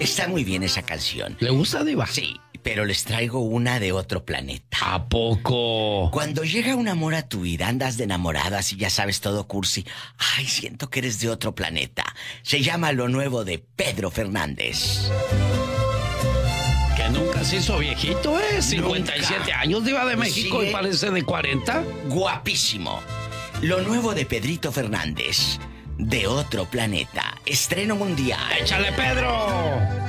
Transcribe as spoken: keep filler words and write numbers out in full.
Está muy bien esa canción. ¿Le gusta, Diva? Sí, pero les traigo una de otro planeta. ¿A poco? Cuando llega un amor a tu vida, andas de enamorada, así ya sabes todo cursi. Ay, siento que eres de otro planeta. Se llama Lo Nuevo de Pedro Fernández. Que nunca se hizo viejito, ¿eh? cincuenta y siete Nunca. años, Diva de México, Sigue y parece de cuarenta. Guapísimo. Lo nuevo de Pedrito Fernández. De otro planeta. Estreno mundial. ¡Échale, Pedro!